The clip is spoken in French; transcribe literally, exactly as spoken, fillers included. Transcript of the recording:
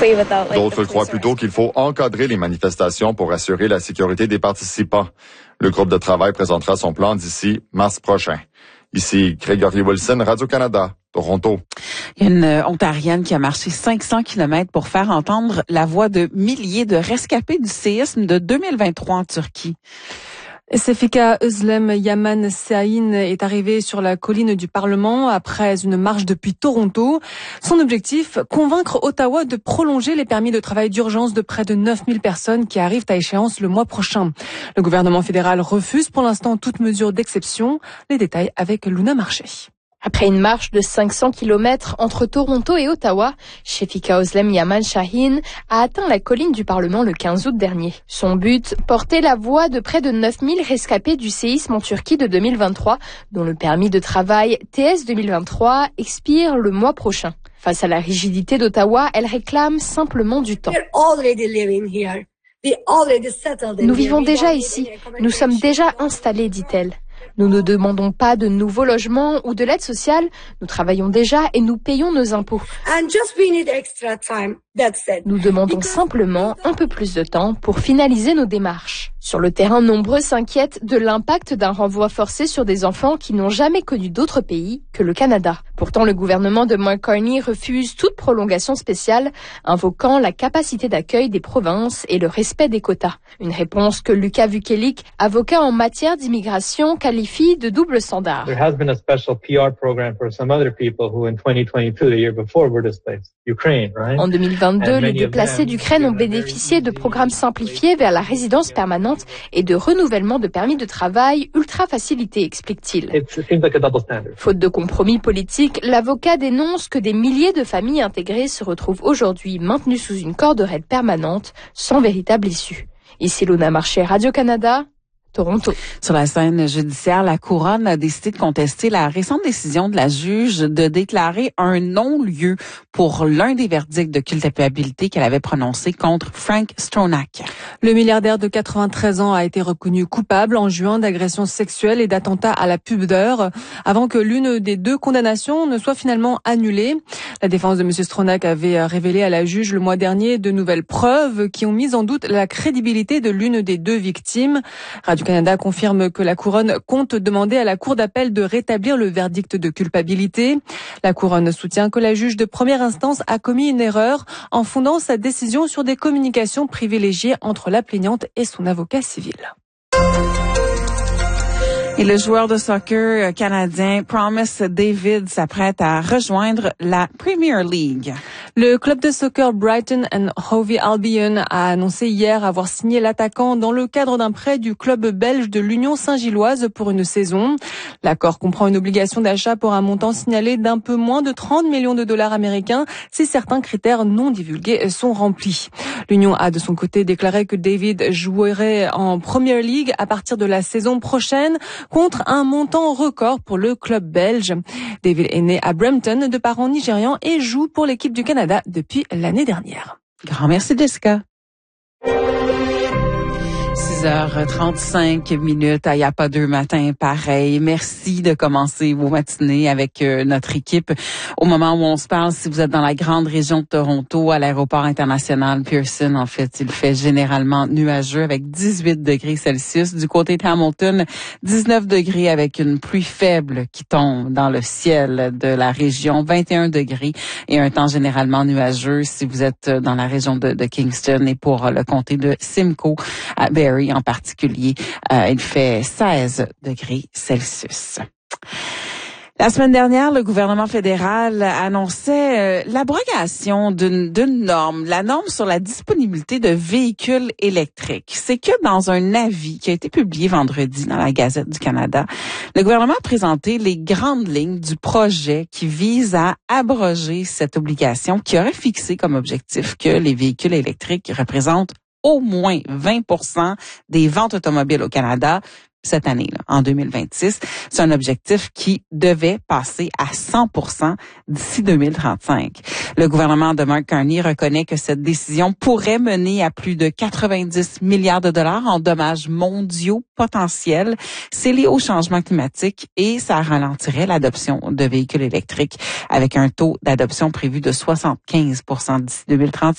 D'autres croient plutôt qu'il faut encadrer les manifestations pour assurer la sécurité des participants. Le groupe de travail présentera son plan d'ici mars prochain. Ici, Gregory Wilson, Radio-Canada, Toronto. Il y a une Ontarienne qui a marché cinq cents kilomètres pour faire entendre la voix de milliers de rescapés du séisme de deux mille vingt-trois en Turquie. Sefika Özlem Yaman Şahin est arrivée sur la colline du Parlement après une marche depuis Toronto. Son objectif, convaincre Ottawa de prolonger les permis de travail d'urgence de près de neuf mille personnes qui arrivent à échéance le mois prochain. Le gouvernement fédéral refuse pour l'instant toute mesure d'exception. Les détails avec Luna Marché. Après une marche de cinq cents kilomètres entre Toronto et Ottawa, Sefika Özlem Yaman Şahin a atteint la colline du Parlement le quinze août dernier. Son but, porter la voix de près de neuf mille rescapés du séisme en Turquie de deux mille vingt-trois, dont le permis de travail T S deux mille vingt-trois expire le mois prochain. Face à la rigidité d'Ottawa, elle réclame simplement du temps. Nous vivons déjà ici, nous sommes déjà installés, dit-elle. Nous ne demandons pas de nouveaux logements ou de l'aide sociale. Nous travaillons déjà et nous payons nos impôts. Nous demandons simplement un peu plus de temps pour finaliser nos démarches. Sur le terrain, nombreux s'inquiètent de l'impact d'un renvoi forcé sur des enfants qui n'ont jamais connu d'autre pays que le Canada. Pourtant, le gouvernement de Mark Carney refuse toute prolongation spéciale, invoquant la capacité d'accueil des provinces et le respect des quotas. Une réponse que Luca Vukelic, avocat en matière d'immigration, qualifie de double standard. There has been a special P R program for some other people who in twenty twenty-two, the year before, were displaced. Ukraine, right? En deux mille vingt-deux, les déplacés d'Ukraine ont bénéficié de programmes simplifiés vers la résidence permanente et de renouvellement de permis de travail ultra facilités, explique-t-il. Faute de compromis politique, l'avocat dénonce que des milliers de familles intégrées se retrouvent aujourd'hui maintenues sous une corde raide permanente, sans véritable issue. Ici Luna Marché, Radio-Canada, Toronto. Sur la scène judiciaire, la Couronne a décidé de contester la récente décision de la juge de déclarer un non-lieu pour l'un des verdicts de culpabilité qu'elle avait prononcé contre Frank Stronach. Le milliardaire de quatre-vingt-treize ans a été reconnu coupable en juin d'agression sexuelle et d'attentat à la pudeur avant que l'une des deux condamnations ne soit finalement annulée. La défense de M. Stronach avait révélé à la juge le mois dernier de nouvelles preuves qui ont mis en doute la crédibilité de l'une des deux victimes. Radio-Canada confirme que la Couronne compte demander à la Cour d'appel de rétablir le verdict de culpabilité. La Couronne soutient que la juge de première instance a commis une erreur en fondant sa décision sur des communications privilégiées entre la plaignante et son avocat civil. Et le joueur de soccer canadien Promise David s'apprête à rejoindre la Premier League. Le club de soccer Brighton and Hove Albion a annoncé hier avoir signé l'attaquant dans le cadre d'un prêt du club belge de l'Union Saint-Gilloise pour une saison. L'accord comprend une obligation d'achat pour un montant signalé d'un peu moins de trente millions de dollars américains si certains critères non divulgués sont remplis. L'Union a de son côté déclaré que David jouerait en Premier League à partir de la saison prochaine contre un montant record pour le club belge. David est né à Brampton de parents nigérians et joue pour l'équipe du Canada depuis l'année dernière. Grand merci Jessica. six heures trente-cinq minutes, il n'y a pas deux matins pareil. Merci de commencer vos matinées avec euh, notre équipe. Au moment où on se parle, si vous êtes dans la grande région de Toronto, à l'aéroport international Pearson, en fait, il fait généralement nuageux avec dix-huit degrés Celsius. Du côté de Hamilton, dix-neuf degrés avec une pluie faible qui tombe dans le ciel de la région, vingt et un degrés et un temps généralement nuageux si vous êtes dans la région de, de Kingston et pour le comté de Simcoe, à Barrie en particulier, euh, il fait seize degrés Celsius. La semaine dernière, le gouvernement fédéral annonçait euh, l'abrogation d'une, d'une norme, la norme sur la disponibilité de véhicules électriques. C'est que dans un avis qui a été publié vendredi dans la Gazette du Canada, le gouvernement a présenté les grandes lignes du projet qui vise à abroger cette obligation qui aurait fixé comme objectif que les véhicules électriques représentent au moins vingt pour cent des ventes automobiles au Canada cette année, là, en deux mille vingt-six. C'est un objectif qui devait passer à cent pour cent d'ici deux mille trente-cinq. Le gouvernement de Mark Carney reconnaît que cette décision pourrait mener à plus de quatre-vingt-dix milliards de dollars en dommages mondiaux potentiels. C'est lié au changement climatique et ça ralentirait l'adoption de véhicules électriques avec un taux d'adoption prévu de soixante-quinze pour cent d'ici deux mille trente.